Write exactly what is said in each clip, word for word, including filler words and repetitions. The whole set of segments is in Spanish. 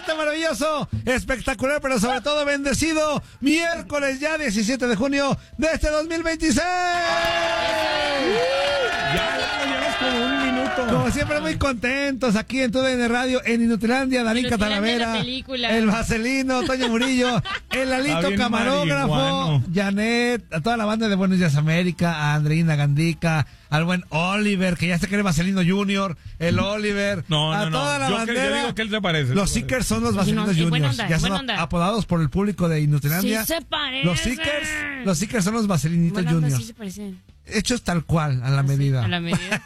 este maravilloso, espectacular, pero sobre todo bendecido miércoles ya diecisiete de junio de este dos mil veintiséis. Ya, ya llevas como un minuto. Como siempre, muy contentos aquí en T V N Radio, en Inutilandia, Darín Catalavera, el Vaselino, Toño Murillo, el Alito Camarógrafo, marihuano. Janet, a toda la banda de Buenos Días América, a Andreina Gandica, al buen Oliver, que ya se cree Vaselino Junior, el Oliver, No, a no, no. toda la Yo, bandera. que, yo digo que él se parece. Los se Seekers son los Vaselinos no, sí, buena Juniors, onda, ya son buena onda. apodados por el público de Inutilandia. Sí se parecen. Los Seekers, los Seekers son los Vaselinitos Buena onda, Juniors. sí se parecen. Hechos tal cual, a la Sí, medida. a la medida.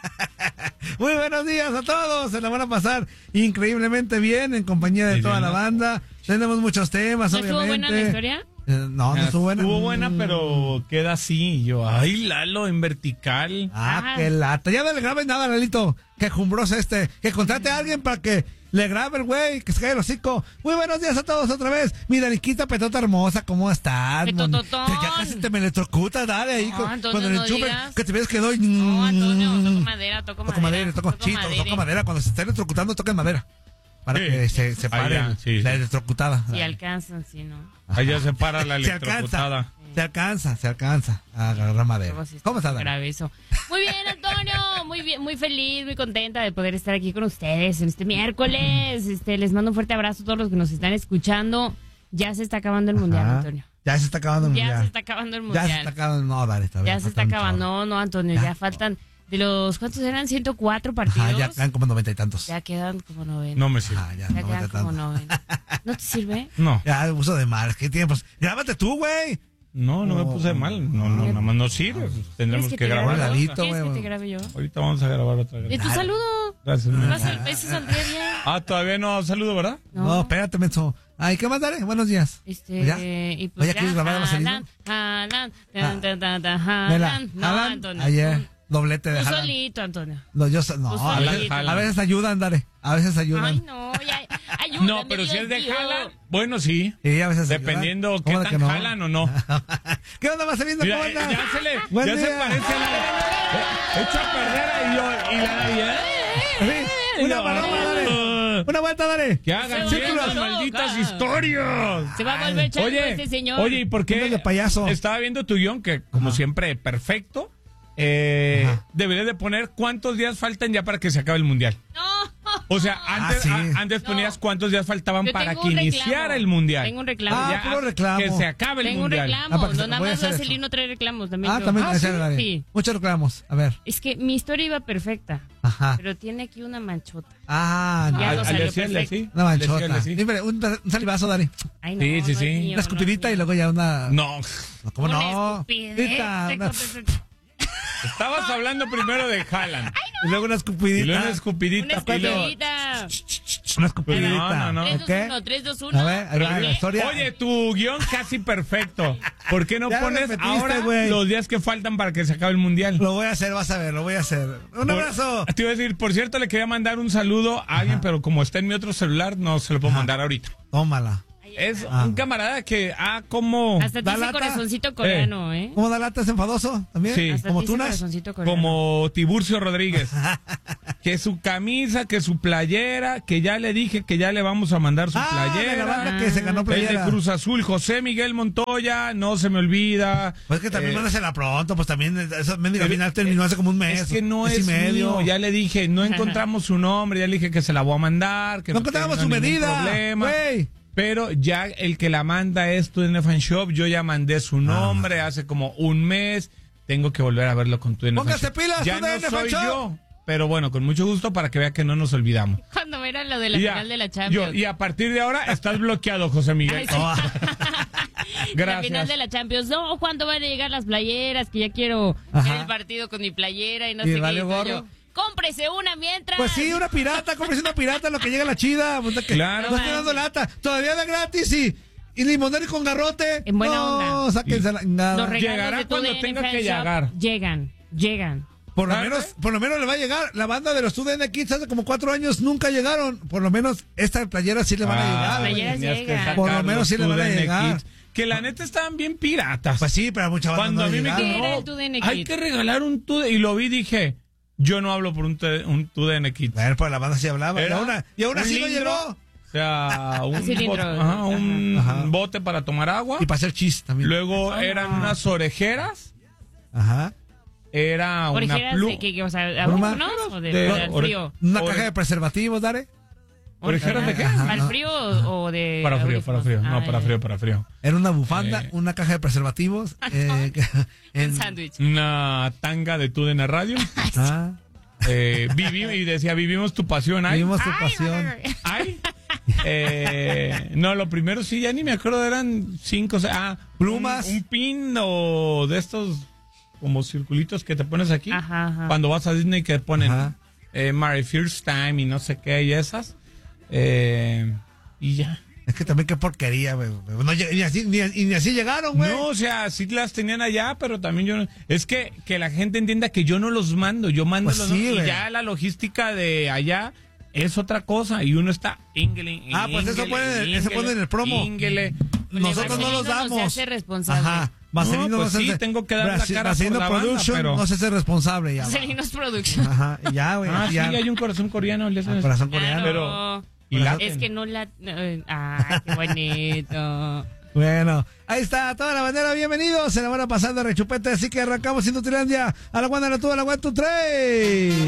Muy buenos días a todos, se la van a pasar increíblemente bien en compañía de Sí, toda sí, la ¿no? banda. Tenemos muchos temas, ¿No estuvo obviamente. buena la historia? Eh, no, no estuvo buena. Estuvo buena, Mm. pero queda así. Y yo, ay, Lalo, en vertical. Ah, Ah. qué lata. Ya no le grabes nada, Lalito. Que jumbroso este. Que contrate a alguien para que le grabe el güey, que se cae el hocico. Muy buenos días a todos otra vez. Mi Daniquita Petota hermosa, ¿cómo estás? Petototón. Que ya casi te me electrocutas, dale ahí. No, con, Antonio, cuando le no enchufe, digas. que te ves que doy. No, Antonio, toco madera, toco Toco madera. madera, toco, sí, madera. toco madera. Cuando se está electrocutando, toquen madera. Para Sí. que se, se Ah, pare ya, sí, la sí. electrocutada. Si alcanzan, si no. Allá se para la Se alcanza, electrocutada. se alcanza, se alcanza a agarrar madera. Luego sí está ¿Cómo estás, Dani? grave eso. Muy bien, Antonio, muy bien, muy feliz, muy contenta de poder estar aquí con ustedes en este miércoles. Este, les mando un fuerte abrazo a todos los que nos están escuchando. Ya se está acabando el mundial, Ajá. Antonio. Ya se está acabando el Ya mundial. se está acabando el Ya mundial. se está acabando. No, dale, está bien. Ya se está falta un acabando. chorro. No, no, Antonio, Ya. ya, faltan. De los, ¿cuántos eran? ciento cuatro partidos. Ajá, ya quedan como noventa y tantos. Ya quedan como noventa. No me sirve. Ajá, ya, ya noventa quedan y como tantos. noventa. ¿No te sirve? No, Ya, uso de mal. ¿Qué tiempos? Grábate tú, güey. no, no me puse mal. No, no, nada más no sirve. Tendremos ¿Quieres que te grabar. grabe yo? Lalito, ¿Quieres güey. que te grabe yo? Ahorita vamos a grabar otra ¿Y vez. tu Dale. saludo? Gracias. ¿Vas al- ¿Ese saldría bien? Ah, todavía no saludo, ¿verdad? No, espérate, menso. Ay, ¿qué más daré? Buenos días. Este, ¿Ya? y ¿O pues ya quieres grabar a Vaselino? Haaland, Haaland, Ah. tan, tan, tan, tan, Vela, Haaland. No, Haaland, Antonio. ayer, doblete de Tú Haaland. solito, Antonio. No, yo so- no, Tú a veces, solito. a veces ayudan, Dare. A veces ayudan. Ay, no, ya, ayúdame, No, pero si Dios es de mío. Haaland, bueno, sí. Sí, a veces ayudan. Dependiendo qué ¿Cómo de tan que no? jalan o no. ¿Qué onda, Vaselino? Mira, ¿Cómo eh, andas? ya se le, Buen ya se día. parece a la eh, echa a perder a yo y la Navidad. Sí, una paloma, dale. Una vuelta, dale. Que hagan Se bien vuelve las loca. malditas historias. Se va a volver chango Oye, este señor. oye, ¿y por Uno qué? de payaso. Estaba viendo tu guión que, como siempre, perfecto. Eh, Ajá. deberías de poner cuántos días faltan ya para que se acabe el mundial. No. O sea, antes, sí. a- antes ponías No. cuántos días faltaban Yo para tengo que un reclamo. iniciara el mundial. Tengo un reclamo. Ah, Ya, puro reclamo. Que se acabe el Tengo un mundial. reclamo. Ah, para que no, se- nada voy a más hacer Vaselino trae reclamos también. Ah, yo. también, Ah, ese, sí. Dare. Sí. Muchos reclamos. A ver. Es que mi historia iba perfecta, Ajá. pero tiene aquí una manchota. Ah, Ya Al- no al salió decirle perfecto. así. una al decirle manchota. así. Dime, un, un salivazo, Dani. Ay, no, Sí, sí, no sí. es mío, Una no escupidita es y mío. luego ya una. No. No, ¿cómo Una no? escupidez, Escupidita, te una- contesto. Estabas hablando primero de Haaland. Y luego una escupidita. Y luego una Una escupidita. y luego- escupidita. Una escupidita. No, no, no. tres, dos, ¿Ok? uno, tres, dos, uno. A ver, ahí va la historia. Oye, tu guión casi perfecto. ¿Por qué no Ya lo pones repetiste, ahora güey. los días que faltan para que se acabe el mundial? Lo voy a hacer, vas a ver, lo voy a hacer. Un Por- abrazo. Te iba a decir, por cierto, le quería mandar un saludo a alguien, pero como está en mi otro celular, no se lo puedo mandar ahorita. Tómala. Es Ah. un camarada que, ah, como, Hasta te ¿Da dice lata? corazoncito coreano, ¿eh? ¿Cómo da lata? ¿Es enfadoso también? Sí. Hasta ¿Como te dice tunas? corazoncito coreano. como Tiburcio Rodríguez. Que su camisa, que su playera, que ya le dije que ya le vamos a mandar su Ah, de la playera. banda que se ganó El de playera. Cruz Azul, José Miguel Montoya, no se me olvida. Pues que también Eh, mándasela pronto, pues también esa mendiga eh, final terminó hace como un mes. Es que no mes es y medio. mío. Ya le dije, no encontramos su nombre, ya le dije que se la voy a mandar, que No no, encontramos tenga su ningún medida, problema. güey. Pero ya el que la manda es tu N F Fan Shop, yo ya mandé su nombre hace como un mes, tengo que volver a verlo con tu N F Fan Póngase Shop. pilas, ya tu no N F Fan soy Shop. yo, pero bueno, con mucho gusto para que vea que no nos olvidamos. Cuando era lo de la Y ya, final de la Champions. yo- y a partir de ahora estás bloqueado, José Miguel. Ay, sí. Oh, La gracias. final de la Champions. No, ¿cuándo van a llegar las playeras? Que ya quiero Ajá. ver el partido con mi playera y no ¿Y sé vale qué. gorro? Yo, cómprese una mientras. Pues sí, una pirata, cómprese una pirata en lo que llega la chida. Pues, que Claro. No estoy dando lata. Todavía da gratis y, y limonero y con garrote. En buena no, onda. sáquense la nada. Los regalos Llegará de tu cuando D N tenga Fan que Shop llegar. Llegan, llegan. Por lo ¿Ah? menos, por lo menos le va a llegar. La banda de los T U D N Kids hace como cuatro años nunca llegaron. Por lo menos esta playera sí le van a Ah, llegar. güey. playeras tenías que llegan. sacar Por lo menos los sí le van a tu D N llegar. Kids, que la neta estaban bien piratas. Pues sí, pero mucha banda Cuando no a mí me llegaron. ¿Qué era quedó, el tu D N hay Kit? que regalar un tu y lo vi y dije, yo no hablo por un, tu- un tu D N Kit. Bueno, pues la banda sí hablaba. Y Era aún, y aún un así no libro. llegó. O sea, un, cilindro. bote, ajá, un Ajá. bote para tomar agua. Y para hacer chis también. Luego eran unas orejeras. Ajá. Era una ¿Orejeras pluma. de qué? O sea, Pluma. ¿audífonos o de, De- de- del ore- frío? Una Ore- caja de preservativos, Dare. ¿Orejeras de qué? Ajá. ¿Para el frío o o de Para frío, para audífonos? frío. No, Ah, para ya. frío, para frío. Era una bufanda, Eh. una caja de preservativos. eh, Un en- sándwich. Una tanga de tú en la radio. Ah, Eh, viví, y decía, vivimos tu pasión. Ay, vivimos tu Ay, pasión. ay. Eh, no, lo primero sí, ya ni me acuerdo, eran cinco. O sea, ah, Plumas. Un, un pin o de estos como circulitos que te pones aquí. Ajá, ajá. Cuando vas a Disney que ponen Ajá. eh, My First Time y no sé qué y esas. Eh, y ya. Es que también qué porquería, güey. No, lleg- ni, así, ni, y ni así llegaron, güey. No, o sea, sí las tenían allá, pero también yo no- es que que la gente entienda que yo no los mando, yo mando Pues los sí, y güey. ya la logística de allá es otra cosa y uno está íngele, Ah, pues eso íngele, pone- eso íngele, pone en el promo. íngele. Nosotros no los Vaselino no se damos. hace responsable. Ajá. Vaselino No, no, pues se sí, hace- tengo que dar la Vasi- cara Vaselino por la banda, Production pero- no se hace responsable ya. Vaselinos Production. Ajá, ya, güey. Ah, sí, ya. hay un corazón coreano, le Ah, haces- corazón coreano. Claro. y laten. Es que no la... eh, Ay, qué bonito. Bueno, ahí está, toda la bandera, bienvenidos. Se la van a pasar de rechupete, así que arrancamos Indutilandia. A la guanda, la tuba, a la one, two, three.